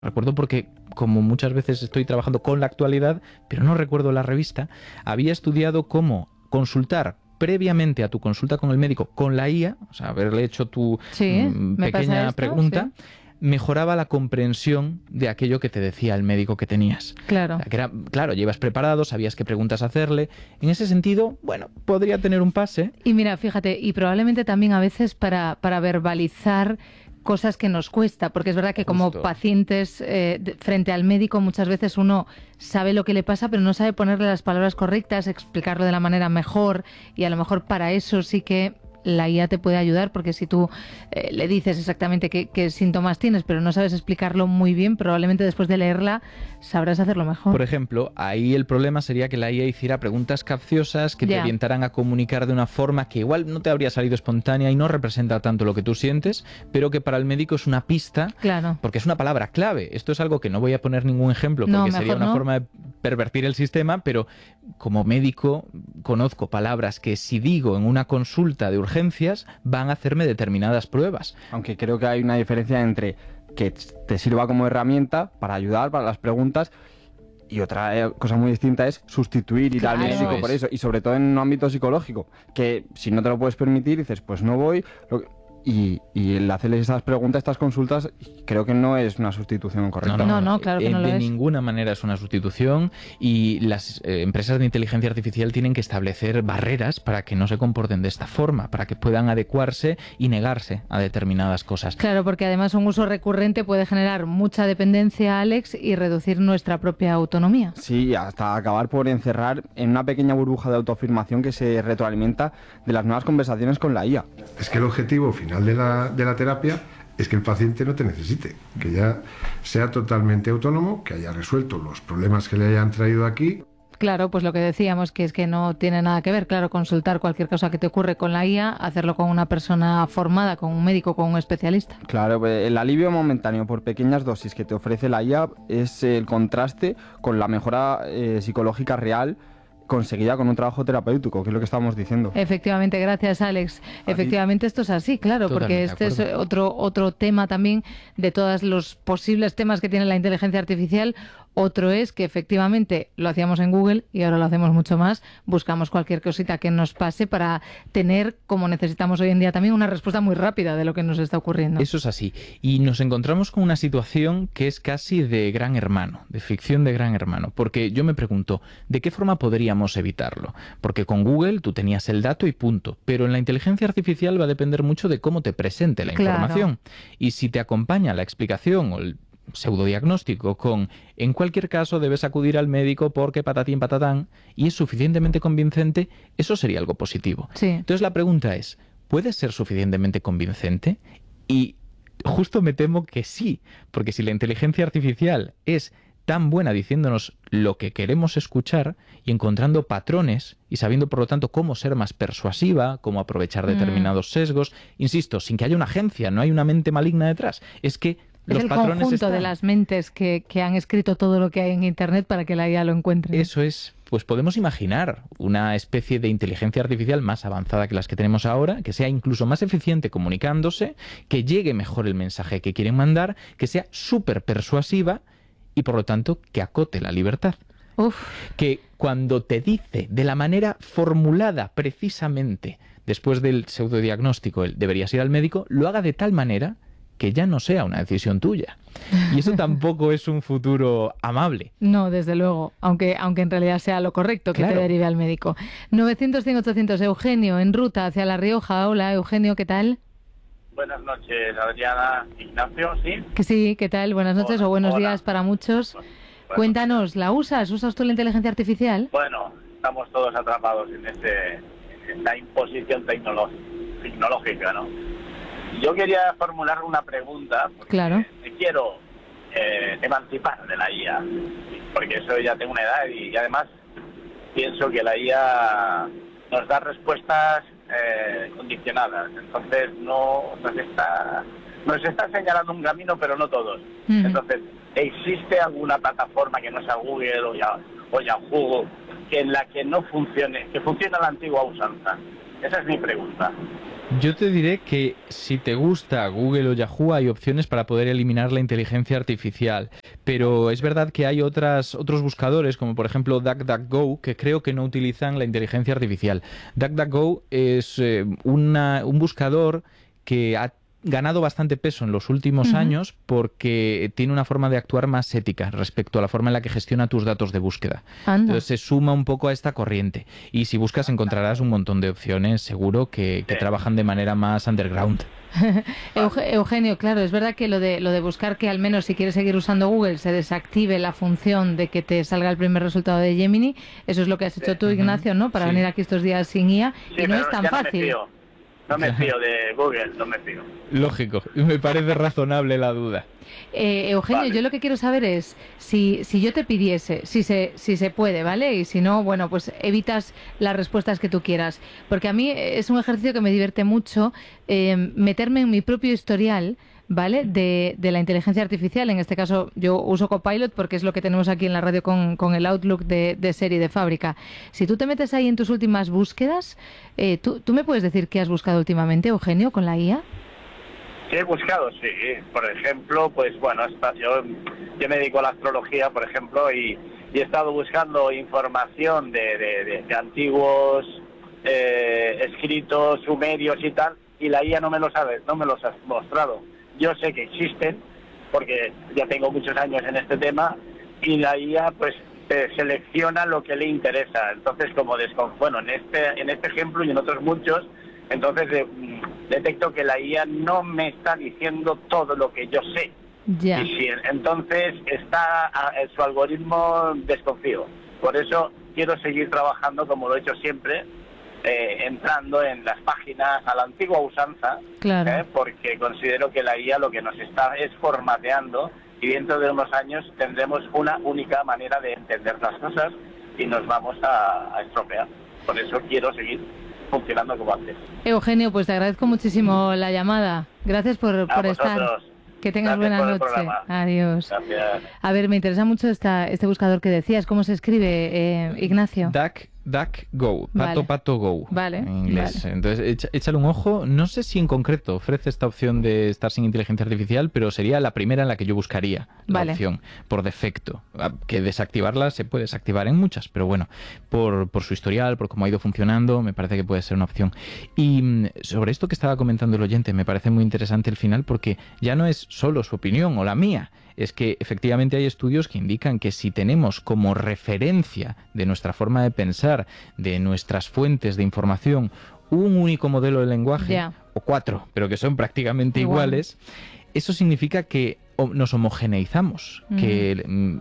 Recuerdo porque, como muchas veces estoy trabajando con la actualidad, pero no recuerdo la revista, había estudiado cómo consultar previamente a tu consulta con el médico con la IA, o sea, haberle hecho tu pequeña pregunta, sí, mejoraba la comprensión de aquello que te decía el médico que tenías. Claro. O sea, que era, claro, ya ibas preparado, sabías qué preguntas hacerle. En ese sentido, bueno, podría tener un pase. Y mira, fíjate, y probablemente también a veces para verbalizar cosas que nos cuesta, porque es verdad que como pacientes frente al médico muchas veces uno sabe lo que le pasa, pero no sabe ponerle las palabras correctas, explicarlo de la manera mejor, y a lo mejor para eso sí que la IA te puede ayudar, porque si tú le dices exactamente qué síntomas tienes, pero no sabes explicarlo muy bien, probablemente después de leerla sabrás hacerlo mejor. Por ejemplo, ahí el problema sería que la IA hiciera preguntas capciosas que te orientaran a comunicar de una forma que igual no te habría salido espontánea y no representa tanto lo que tú sientes, pero que para el médico es una pista, claro, porque es una palabra clave. Esto es algo que no voy a poner ningún ejemplo, porque sería una forma de pervertir el sistema, pero como médico conozco palabras que si digo en una consulta de urgencias van a hacerme determinadas pruebas. Aunque creo que hay una diferencia entre que te sirva como herramienta para ayudar, para las preguntas, y otra cosa muy distinta es sustituir, ir al médico por eso, y sobre todo en un ámbito psicológico, que si no te lo puedes permitir, dices, pues no voy... Y el hacerles estas preguntas, estas consultas, creo que no es una sustitución correcta. No, claro que no lo es. De ninguna manera es una sustitución, y las empresas de inteligencia artificial tienen que establecer barreras para que no se comporten de esta forma, para que puedan adecuarse y negarse a determinadas cosas. Claro, porque además un uso recurrente puede generar mucha dependencia, Alex, y reducir nuestra propia autonomía. Sí, hasta acabar por encerrar en una pequeña burbuja de autoafirmación que se retroalimenta de las nuevas conversaciones con la IA. Es que el objetivo final de la terapia es que el paciente no te necesite, que ya sea totalmente autónomo, que haya resuelto los problemas que le hayan traído aquí. Claro, pues lo que decíamos, que es que no tiene nada que ver, claro, consultar cualquier cosa que te ocurre con la IA, hacerlo con una persona formada, con un médico, con un especialista. Claro, el alivio momentáneo por pequeñas dosis que te ofrece la IA es el contraste con la mejora psicológica real conseguida con un trabajo terapéutico, que es lo que estábamos diciendo. Efectivamente, gracias, Alex. Efectivamente, esto es así, claro, porque este es otro tema también de todos los posibles temas que tiene la inteligencia artificial. Otro es que efectivamente lo hacíamos en Google y ahora lo hacemos mucho más. Buscamos cualquier cosita que nos pase para tener, como necesitamos hoy en día también, una respuesta muy rápida de lo que nos está ocurriendo. Eso es así. Y nos encontramos con una situación que es casi de Gran Hermano, de ficción de Gran Hermano. Porque yo me pregunto, ¿de qué forma podríamos evitarlo? Porque con Google tú tenías el dato y punto. Pero en la inteligencia artificial va a depender mucho de cómo te presente la información. Y si te acompaña la explicación o el pseudodiagnóstico con en cualquier caso debes acudir al médico porque patatín patatán, y es suficientemente convincente, eso sería algo positivo. Sí. Entonces la pregunta es, ¿puede ser suficientemente convincente? Y justo me temo que sí, porque si la inteligencia artificial es tan buena diciéndonos lo que queremos escuchar y encontrando patrones y sabiendo por lo tanto cómo ser más persuasiva, cómo aprovechar determinados sesgos, insisto, sin que haya una agencia, no hay una mente maligna detrás, es que es los el patrones conjunto están. De las mentes que han escrito todo lo que hay en Internet para que la IA lo encuentre. Eso es. Pues podemos imaginar una especie de inteligencia artificial más avanzada que las que tenemos ahora, que sea incluso más eficiente comunicándose, que llegue mejor el mensaje que quieren mandar, que sea súper persuasiva y por lo tanto que acote la libertad. Que cuando te dice de la manera formulada precisamente después del pseudodiagnóstico, deberías ir al médico, lo haga de tal manera que ya no sea una decisión tuya. Y eso tampoco es un futuro amable. No, desde luego, aunque en realidad sea lo correcto que te derive al médico. 900-100-800, Eugenio, en ruta hacia La Rioja. Hola, Eugenio, ¿qué tal? Buenas noches, Adriana, Ignacio, ¿sí? Que sí, ¿qué tal? Buenas noches o buenos días para muchos. Bueno, cuéntanos, ¿la usas? ¿Usas tú la inteligencia artificial? Bueno, estamos todos atrapados en esta imposición tecnológica, ¿no? Yo quería formular una pregunta, porque me quiero emancipar de la IA, porque eso ya tengo una edad y además pienso que la IA nos da respuestas condicionadas, entonces nos está señalando un camino, pero no todos. Entonces, ¿existe alguna plataforma que no sea Google o Yahoo en la que no funcione, que funcione a la antigua usanza? Esa es mi pregunta. Yo te diré que si te gusta Google o Yahoo hay opciones para poder eliminar la inteligencia artificial, pero es verdad que hay otros buscadores, como por ejemplo DuckDuckGo, que creo que no utilizan la inteligencia artificial. DuckDuckGo es un buscador que ha ganado bastante peso en los últimos años porque tiene una forma de actuar más ética respecto a la forma en la que gestiona tus datos de búsqueda. Anda. Entonces se suma un poco a esta corriente. Y si buscas encontrarás un montón de opciones, seguro, que trabajan de manera más underground. Eugenio, claro, es verdad que lo de buscar que al menos si quieres seguir usando Google se desactive la función de que te salga el primer resultado de Gemini, eso es lo que has hecho tú, Ignacio, ¿no? Para venir aquí estos días sin IA, y no es tan fácil. No me fío de Google, no me fío. Lógico, me parece razonable la duda. Eugenio, yo lo que quiero saber es si yo te pidiese, si se puede, ¿vale? Y si no, bueno, pues evitas las respuestas que tú quieras. Porque a mí es un ejercicio que me divierte mucho, meterme en mi propio historial, ¿vale? De la inteligencia artificial. En este caso yo uso Copilot porque es lo que tenemos aquí en la radio con el Outlook de serie de fábrica. Si tú te metes ahí en tus últimas búsquedas, ¿tú me puedes decir qué has buscado últimamente, Eugenio, con la IA? Sí, he buscado, sí. Por ejemplo, pues bueno, yo me dedico a la astrología, por ejemplo, y he estado buscando información de antiguos escritos sumerios y tal, y la IA no me los ha mostrado. Yo sé que existen, porque ya tengo muchos años en este tema, y la IA pues te selecciona lo que le interesa. Entonces, como en este ejemplo y en otros muchos, entonces detecto que la IA no me está diciendo todo lo que yo sé. Ya. Y entonces su algoritmo desconfío. Por eso quiero seguir trabajando como lo he hecho siempre, entrando en las páginas a la antigua usanza, claro. Porque considero que la IA lo que nos está es formateando, y dentro de unos años tendremos una única manera de entender las cosas y nos vamos a estropear. Por eso quiero seguir funcionando como antes. Eugenio, pues te agradezco muchísimo la llamada. Gracias por estar. Que tengas buena noche. Adiós. Gracias. A ver, me interesa mucho este buscador que decías. ¿Cómo se escribe, Ignacio? DuckDuckGo, Vale. Pato Go, Vale, en inglés. vale. Entonces, échale un ojo. No sé si en concreto ofrece esta opción de estar sin inteligencia artificial, pero sería la primera en la que yo buscaría la opción, por defecto. Que desactivarla se puede desactivar en muchas, pero bueno, por su historial, por cómo ha ido funcionando, me parece que puede ser una opción. Y sobre esto que estaba comentando el oyente, me parece muy interesante el final, porque ya no es solo su opinión o la mía, es que efectivamente hay estudios que indican que si tenemos como referencia de nuestra forma de pensar, de nuestras fuentes de información, un único modelo de lenguaje, o 4, pero que son prácticamente iguales, eso significa que nos homogeneizamos, que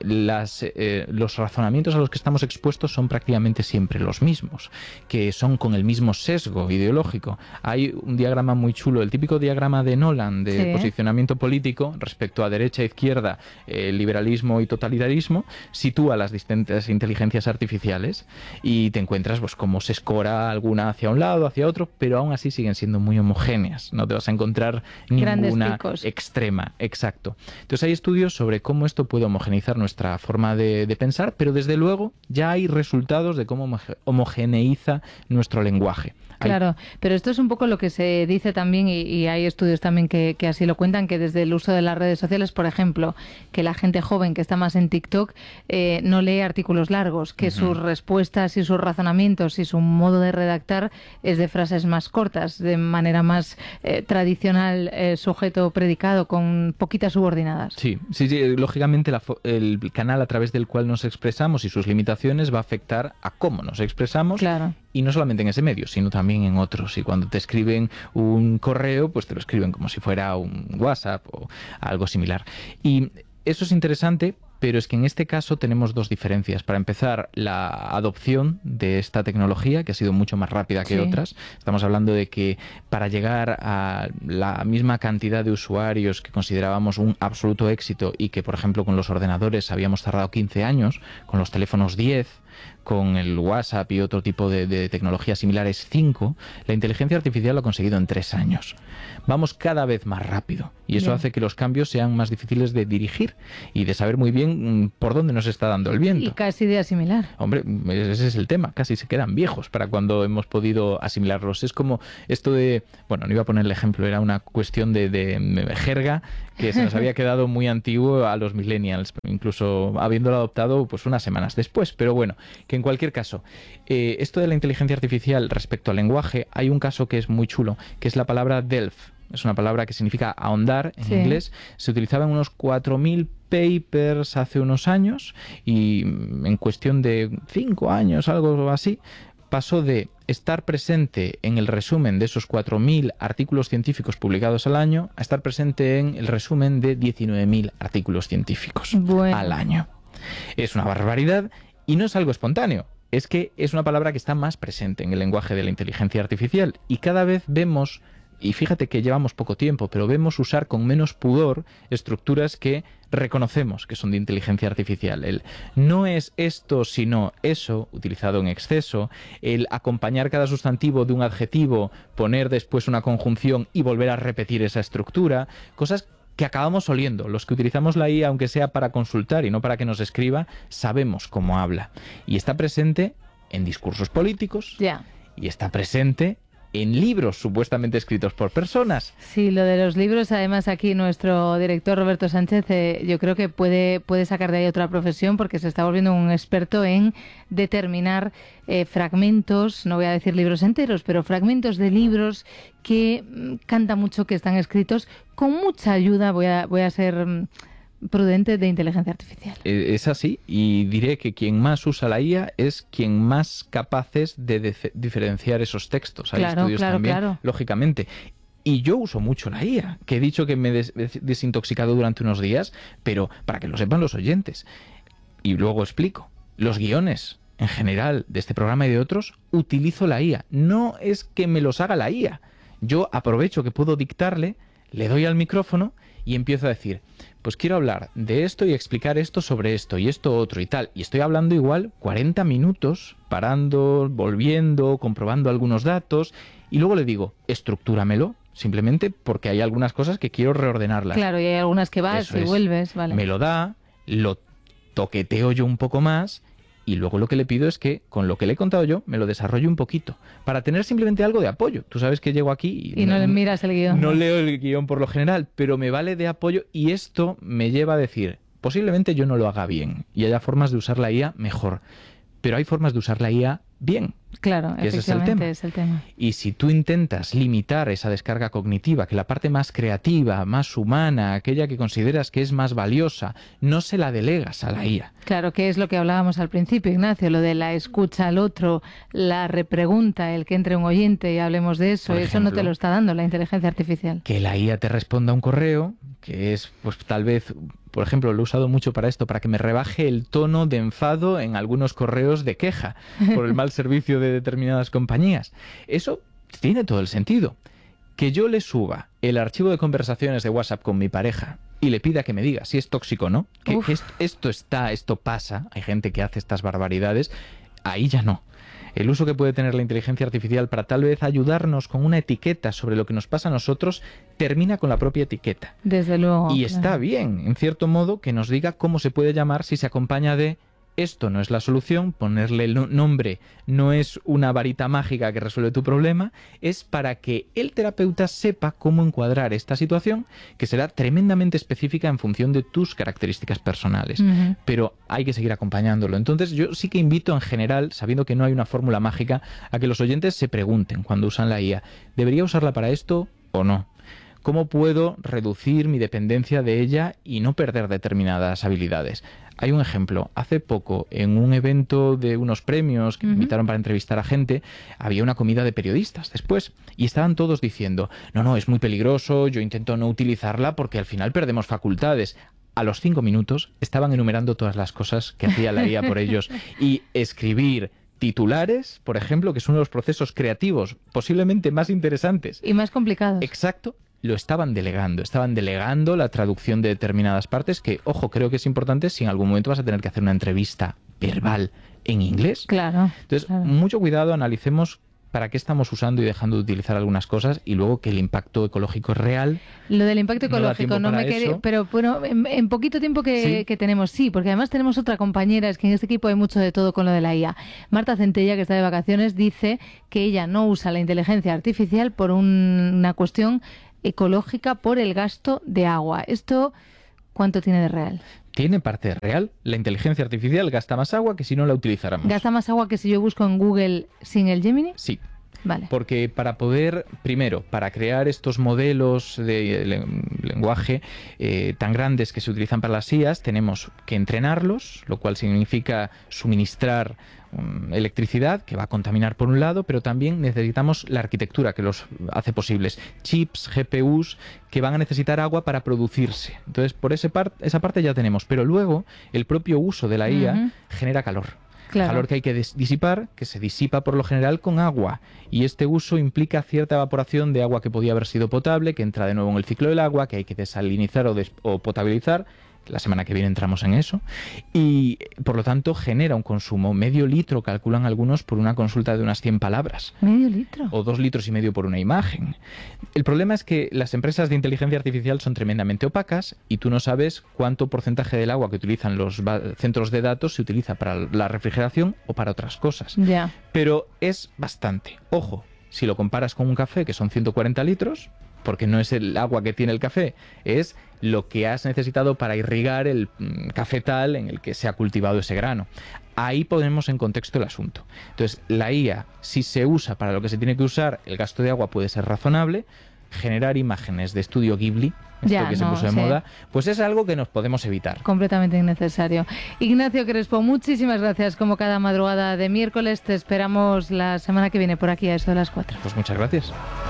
los razonamientos a los que estamos expuestos son prácticamente siempre los mismos, que son con el mismo sesgo ideológico. Hay un diagrama muy chulo, el típico diagrama de Nolan de posicionamiento político respecto a derecha, izquierda, liberalismo y totalitarismo, sitúa las distintas inteligencias artificiales y te encuentras pues cómo se escora alguna hacia un lado, hacia otro, pero aún así siguen siendo muy homogéneas, no te vas a encontrar ninguna extrema, exacto. Entonces hay estudios sobre cómo esto puede homogeneizar nuestra forma de pensar, pero desde luego ya hay resultados de cómo homogeneiza nuestro lenguaje. Claro, pero esto es un poco lo que se dice también, y hay estudios también que así lo cuentan, que desde el uso de las redes sociales, por ejemplo, que la gente joven que está más en TikTok no lee artículos largos, que sus respuestas y sus razonamientos y su modo de redactar es de frases más cortas, de manera más tradicional, sujeto-predicado, con poquitas subordinadas. Sí, lógicamente el canal a través del cual nos expresamos y sus limitaciones va a afectar a cómo nos expresamos. Claro. Y no solamente en ese medio, sino también en otros. Y cuando te escriben un correo, pues te lo escriben como si fuera un WhatsApp o algo similar. Y eso es interesante, pero es que en este caso tenemos dos diferencias. Para empezar, la adopción de esta tecnología, que ha sido mucho más rápida que otras. Estamos hablando de que para llegar a la misma cantidad de usuarios que considerábamos un absoluto éxito y que, por ejemplo, con los ordenadores habíamos tardado 15 años, con los teléfonos 10, con el WhatsApp y otro tipo de tecnologías similares 5, la inteligencia artificial lo ha conseguido en 3 años. Vamos cada vez más rápido y eso hace que los cambios sean más difíciles de dirigir y de saber muy bien bien por dónde nos está dando el viento. Y casi de asimilar. Hombre, ese es el tema. Casi se quedan viejos para cuando hemos podido asimilarlos. Es como esto de... Bueno, no iba a poner el ejemplo, era una cuestión de jerga que se nos había quedado muy antiguo a los millennials, incluso habiéndolo adoptado pues unas semanas después. Pero bueno, que en cualquier caso, esto de la inteligencia artificial respecto al lenguaje, hay un caso que es muy chulo, que es la palabra delf. Es una palabra que significa ahondar en inglés. Se utilizaba en unos 4.000 papers hace unos años y en cuestión de 5 años, algo así, pasó de estar presente en el resumen de esos 4.000 artículos científicos publicados al año a estar presente en el resumen de 19.000 artículos científicos al año. Es una barbaridad y no es algo espontáneo. Es que es una palabra que está más presente en el lenguaje de la inteligencia artificial y cada vez vemos, y fíjate que llevamos poco tiempo, pero vemos usar con menos pudor estructuras que reconocemos que son de inteligencia artificial. El no es esto sino eso, utilizado en exceso, el acompañar cada sustantivo de un adjetivo, poner después una conjunción y volver a repetir esa estructura, cosas que acabamos oliendo. Los que utilizamos la IA, aunque sea para consultar y no para que nos escriba, sabemos cómo habla. Y está presente en discursos políticos y está presente en libros supuestamente escritos por personas. Sí, lo de los libros, además aquí nuestro director Roberto Sánchez, yo creo que puede sacar de ahí otra profesión porque se está volviendo un experto en determinar fragmentos, no voy a decir libros enteros, pero fragmentos de libros que canta mucho que están escritos con mucha ayuda, voy a ser prudente, de inteligencia artificial. Es así, y diré que quien más usa la IA es quien más capaz es de diferenciar esos textos. Hay estudios también, lógicamente. Y yo uso mucho la IA, que he dicho que me he desintoxicado durante unos días, pero para que lo sepan los oyentes. Y luego explico. Los guiones, en general, de este programa y de otros, utilizo la IA. No es que me los haga la IA. Yo aprovecho que puedo dictarle, le doy al micrófono y empiezo a decir, pues quiero hablar de esto y explicar esto sobre esto y esto otro y tal. Y estoy hablando igual 40 minutos, parando, volviendo, comprobando algunos datos y luego le digo, estructúramelo, simplemente porque hay algunas cosas que quiero reordenarlas. Claro, y hay algunas que vas y vuelves, vale. Me lo da, lo toqueteo yo un poco más y luego lo que le pido es que con lo que le he contado yo me lo desarrolle un poquito para tener simplemente algo de apoyo. Tú sabes que llego aquí y no le miras el guión. No leo el guión por lo general, pero me vale de apoyo y esto me lleva a decir, posiblemente yo no lo haga bien y haya formas de usar la IA mejor, pero hay formas de usar la IA bien. Claro, efectivamente es el tema. Y si tú intentas limitar esa descarga cognitiva, que la parte más creativa, más humana, aquella que consideras que es más valiosa, no se la delegas a la IA. Claro, que es lo que hablábamos al principio, Ignacio, lo de la escucha al otro, la repregunta, el que entre un oyente y hablemos de eso, eso no te lo está dando la inteligencia artificial. Que la IA te responda un correo, que es pues tal vez, por ejemplo, lo he usado mucho para esto, para que me rebaje el tono de enfado en algunos correos de queja por el mal servicio de determinadas compañías. Eso tiene todo el sentido. Que yo le suba el archivo de conversaciones de WhatsApp con mi pareja y le pida que me diga si es tóxico o no, que esto pasa, hay gente que hace estas barbaridades, ahí ya no. El uso que puede tener la inteligencia artificial para tal vez ayudarnos con una etiqueta sobre lo que nos pasa a nosotros termina con la propia etiqueta. Desde luego. Y está bien, en cierto modo, que nos diga cómo se puede llamar si se acompaña de esto no es la solución, ponerle el nombre no es una varita mágica que resuelve tu problema, es para que el terapeuta sepa cómo encuadrar esta situación, que será tremendamente específica en función de tus características personales. Pero hay que seguir acompañándolo. Entonces yo sí que invito en general, sabiendo que no hay una fórmula mágica, a que los oyentes se pregunten cuando usan la IA, ¿debería usarla para esto o no? ¿Cómo puedo reducir mi dependencia de ella y no perder determinadas habilidades? Hay un ejemplo. Hace poco, en un evento de unos premios que me invitaron para entrevistar a gente, había una comida de periodistas después y estaban todos diciendo, no, es muy peligroso, yo intento no utilizarla porque al final perdemos facultades. A los 5 minutos estaban enumerando todas las cosas que hacía la IA por ellos y escribir titulares, por ejemplo, que es uno de los procesos creativos posiblemente más interesantes. Y más complicados. Exacto. Lo estaban delegando la traducción de determinadas partes que, ojo, creo que es importante si en algún momento vas a tener que hacer una entrevista verbal en inglés. Claro. Entonces, mucho cuidado, analicemos para qué estamos usando y dejando de utilizar algunas cosas, y luego que el impacto ecológico es real. Lo del impacto ecológico no me quería, pero bueno, en poquito tiempo que tenemos, sí, porque además tenemos otra compañera, es que en este equipo hay mucho de todo con lo de la IA. Marta Centella, que está de vacaciones, dice que ella no usa la inteligencia artificial por una cuestión ecológica, por el gasto de agua. ¿Esto cuánto tiene de real? Tiene parte real. La inteligencia artificial gasta más agua que si no la utilizáramos. ¿Gasta más agua que si yo busco en Google sin el Gemini? Sí. Vale. Porque para poder, primero, para crear estos modelos de lenguaje tan grandes que se utilizan para las IAs, tenemos que entrenarlos, lo cual significa suministrar electricidad, que va a contaminar por un lado, pero también necesitamos la arquitectura que los hace posibles. Chips, GPUs, que van a necesitar agua para producirse. Entonces, por esa parte ya tenemos. Pero luego, el propio uso de la IA genera calor. Claro. Calor que hay que disipar, que se disipa por lo general con agua. Y este uso implica cierta evaporación de agua que podía haber sido potable, que entra de nuevo en el ciclo del agua, que hay que desalinizar o potabilizar. La semana que viene entramos en eso. Y, por lo tanto, genera un consumo. Medio litro, calculan algunos, por una consulta de unas 100 palabras. ¿Medio litro? O 2,5 litros por una imagen. El problema es que las empresas de inteligencia artificial son tremendamente opacas y tú no sabes cuánto porcentaje del agua que utilizan los centros de datos se utiliza para la refrigeración o para otras cosas. Ya. Pero es bastante. Ojo, si lo comparas con un café, que son 140 litros... porque no es el agua que tiene el café, es lo que has necesitado para irrigar el cafetal en el que se ha cultivado ese grano. Ahí ponemos en contexto el asunto. Entonces, la IA, si se usa para lo que se tiene que usar, el gasto de agua puede ser razonable. Generar imágenes de estudio Ghibli, se puso de moda, pues es algo que nos podemos evitar. Completamente innecesario. Ignacio Crespo, muchísimas gracias. Como cada madrugada de miércoles, te esperamos la semana que viene por aquí a eso de las 4. Pues muchas gracias.